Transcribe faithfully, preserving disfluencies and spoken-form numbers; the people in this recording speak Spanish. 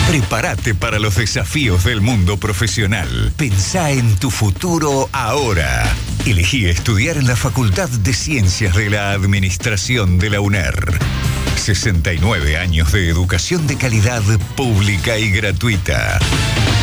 Prepárate para los desafíos del mundo profesional. Pensá en tu futuro ahora. Elegí estudiar en la Facultad de Ciencias de la Administración de la UNER. sesenta y nueve años de educación de calidad pública y gratuita.